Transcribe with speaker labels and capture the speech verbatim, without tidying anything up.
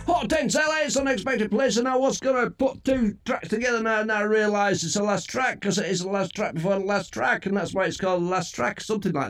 Speaker 1: Hot Tense L A, it's Unexpected Place, and I was going to put two tracks together now, and I realise it's the last track, because it is the last track before the last track, and that's why it's called the last track, something like that.